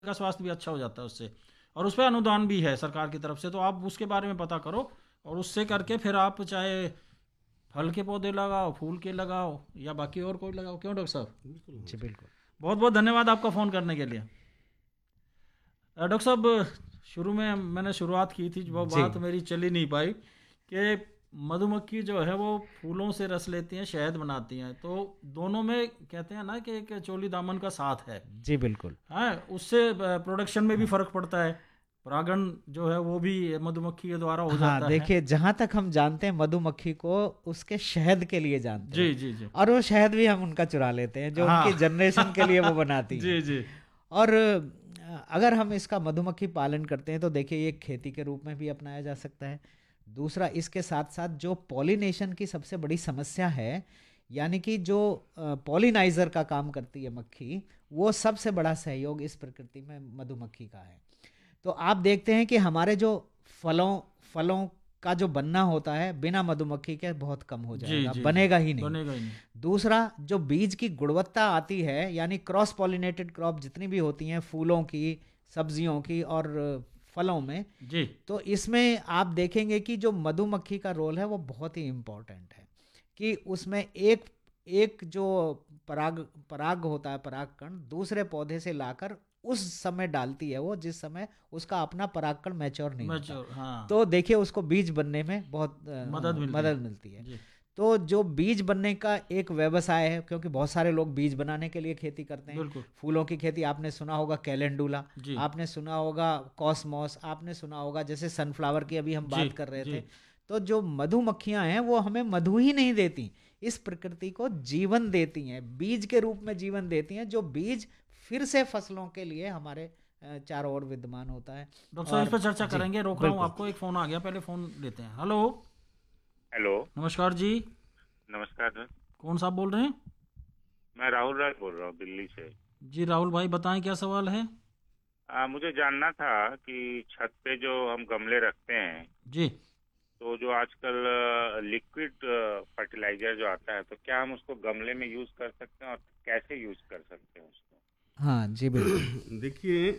का स्वास्थ्य भी अच्छा हो जाता है उससे, और उस पर अनुदान भी है सरकार की तरफ से, तो आप उसके बारे में पता करो और उससे करके फिर आप चाहे फल के पौधे लगाओ, फूल के लगाओ, या बाकी और कोई लगाओ। क्यों डॉक्टर साहब? बिल्कुल जी बिल्कुल। बहुत बहुत धन्यवाद आपका फ़ोन करने के लिए। डॉक्टर साहब, शुरू में मैंने शुरुआत की थी, वो जी बात मेरी चली नहीं पाई कि मधुमक्खी जो है वो फूलों से रस लेती हैं, शहद बनाती हैं, तो दोनों में कहते हैं ना कि एक चोली दामन का साथ है। जी बिल्कुल। हाँ, उससे प्रोडक्शन में भी फर्क पड़ता है, परागण जो है वो भी मधुमक्खी के द्वारा हो हाँ जाता है। देखिए, जहां तक हम जानते हैं मधुमक्खी को उसके शहद के लिए जानते जी हैं, जी जी। और वो शहद भी हम उनका चुरा लेते हैं जो हाँ उनकी जनरेशन के लिए वो बनाती हैं। जी जी और अगर हम इसका मधुमक्खी पालन करते हैं तो देखिए ये खेती के रूप में भी अपनाया जा सकता है। दूसरा, इसके साथ साथ जो पॉलिनेशन की सबसे बड़ी समस्या है, यानी कि जो पॉलिनाइजर का काम करती है मक्खी, वो सबसे बड़ा सहयोग इस प्रकृति में मधुमक्खी का है। तो आप देखते हैं कि हमारे जो फलों फलों का जो बनना होता है बिना मधुमक्खी के बहुत कम हो जी जाएगा, जी जी, बनेगा ही नहीं। बनेगा ही नहीं। दूसरा, जो बीज की गुणवत्ता आती है, यानी क्रॉस पॉलिनेटेड क्रॉप जितनी भी होती हैं फूलों की, सब्जियों की और फलों में, जी तो इसमें आप देखेंगे कि जो मधुमक्खी का रोल है वो बहुत ही इम्पोर्टेंट है। कि उसमें एक एक जो पराग पराग होता है, परागकण दूसरे पौधे से लाकर उस समय डालती है वो, जिस समय उसका अपना परागकण मैच्योर नहीं होता। मैच्योर, हाँ, तो देखिए उसको बीज बनने में बहुत मदद मिलती है। मदद मिलती है। जी तो जो बीज बनने का एक व्यवसाय है, क्योंकि बहुत सारे लोग बीज बनाने के लिए खेती करते हैं। बिल्कुल। फूलों की खेती आपने सुना होगा कैलेंडुला, जी आपने सुना होगा कॉस्मोस, आपने सुना होगा जैसे सनफ्लावर की अभी हम जी बात कर रहे जी थे। तो जो मधुमक्खियां हैं वो हमें मधु ही नहीं देती, इस प्रकृति को जीवन देती हैं, बीज के रूप में जीवन देती हैं, जो बीज फिर से फसलों के लिए हमारे चारों ओर विद्यमान होता है। डॉक्टर साहब, इस और पर चर्चा जी करेंगे, रोक रहा हूँ बिल्कुल। आपको, एक फ़ोन आ गया, पहले फ़ोन लेते हैं। Hello, hello. नमस्कार जी, नमस्कार सर। कौन साहब बोल रहे हैं? मैं राहुल राज बोल रहा हूँ दिल्ली से। जी राहुल भाई, बताएं क्या सवाल है? मुझे जानना था कि छत पे जो हम गमले रखते हैं, जी तो जो आजकल लिक्विड फर्टिलाइजर जो आता है, तो क्या हम उसको गमले में यूज कर सकते हैं और कैसे यूज कर सकते हैं उसको? हाँ जी बिल्कुल। देखिए,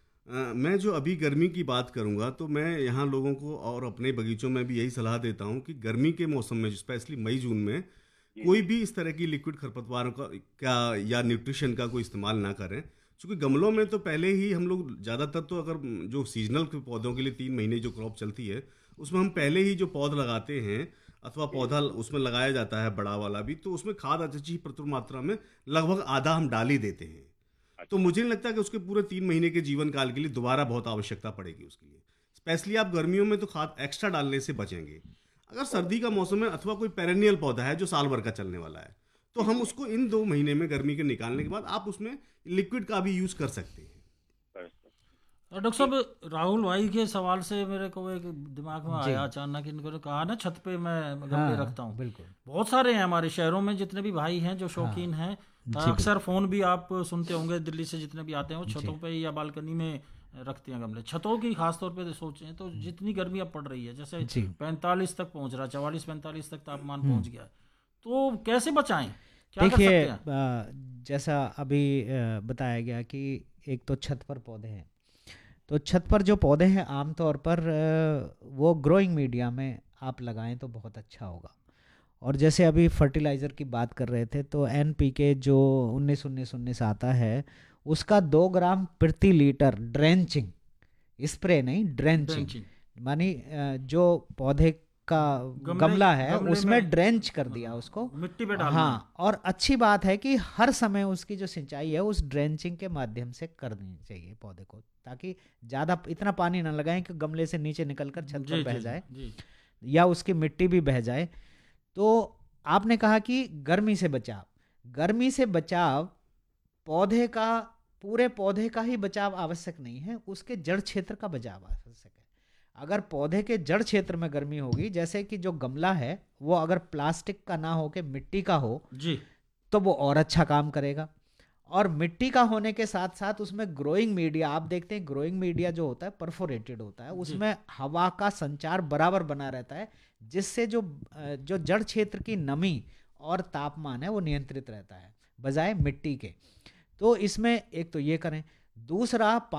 मैं जो अभी गर्मी की बात करूंगा तो मैं यहाँ लोगों को और अपने बगीचों में भी यही सलाह देता हूँ कि गर्मी के मौसम में, स्पेशली मई जून में, जी कोई जी। भी इस तरह की लिक्विड खरपतवारों का या न्यूट्रिशन का कोई इस्तेमाल ना करें। क्योंकि गमलों में तो पहले ही हम लोग ज़्यादातर, तो अगर जो सीजनल के पौधों के लिए 3 महीने जो क्रॉप चलती है, उसमें हम पहले ही जो पौध लगाते हैं अथवा पौधा उसमें लगाया जाता है बड़ा वाला भी, तो उसमें खाद अच्छी प्रचुर मात्रा में लगभग आधा हम डाल ही देते हैं। तो अच्छा। मुझे नहीं लगता कि उसके पूरे 3 महीने के जीवन काल के लिए दोबारा बहुत आवश्यकता पड़ेगी उसके लिए। स्पेशली आप गर्मियों में तो खाद एक्स्ट्रा डालने से बचेंगे। अगर सर्दी का मौसम है अथवा कोई पेरेनियल पौधा है जो साल भर का चलने वाला है, तो हम उसको इन 2 महीने में गर्मी के निकालने के बाद आप उसमें लिक्विड का भी यूज कर सकते हैं। डॉक्टर साहब, राहुल भाई के सवाल से मेरे को एक दिमाग में जी आया अचानक, इनको कहा ना छत पे मैं गमले हाँ रखता हूँ। बिल्कुल। बहुत सारे हैं हमारे शहरों में, जितने भी भाई हैं जो हाँ शौकीन हैं, जी अक्सर फ़ोन भी आप सुनते होंगे, दिल्ली से जितने भी आते हैं वो जी छतों पे या बालकनी में रखते हैं गमले। छतों की खास तौर पे सोचें तो जितनी गर्मी अब पड़ रही है, जैसे जी 45 तक पहुंच रहा है, 44-45 तक तापमान हम्म। पहुंच गया है, तो कैसे बचाएं, क्या कर देखिए, सकते हैं? जैसा अभी बताया गया कि एक तो छत पर पौधे हैं, तो छत पर जो पौधे हैं आमतौर पर वो ग्रोइंग मीडिया में आप लगाएं तो बहुत अच्छा होगा। और जैसे अभी फर्टिलाइज़र की बात कर रहे थे, तो NPK जो 19-19-19 आता है, उसका 2 ग्राम प्रति लीटर ड्रेंचिंग, स्प्रे नहीं ड्रेंचिंग, ड्रेंचिंग, मानी जो पौधे का गमले गमला है गमले उसमें में ड्रेंच कर दिया उसको। मिट्टी पे डालना है। हाँ, और अच्छी बात है कि हर समय उसकी जो सिंचाई है उस ड्रेंचिंग के माध्यम से करनी चाहिए पौधे को, ताकि ज़्यादा इतना पानी ना लगाएं कि गमले से नीचे निकलकर छत जी पर जी बह जी जाए जी या उसकी मिट्टी भी बह जाए। तो आपने कहा कि गर्मी से बचाव, गर्मी से बचाव पौधे का, पूरे पौधे का ही बचाव आवश्यक नहीं है, उसके जड़ क्षेत्र का बचाव आवश्यक है। अगर पौधे के जड़ क्षेत्र में गर्मी होगी, जैसे कि जो गमला है वो अगर प्लास्टिक का ना हो के मिट्टी का हो, जी तो वो और अच्छा काम करेगा। और मिट्टी का होने के साथ साथ उसमें ग्रोइंग मीडिया, आप देखते हैं ग्रोइंग मीडिया जो होता है परफोरेटेड होता है, जी उसमें हवा का संचार बराबर बना रहता है, जिससे जो जड़ क्षेत्र की नमी और तापमान है वो नियंत्रित रहता है बजाय मिट्टी के। तो इसमें एक तो ये करें। दूसरा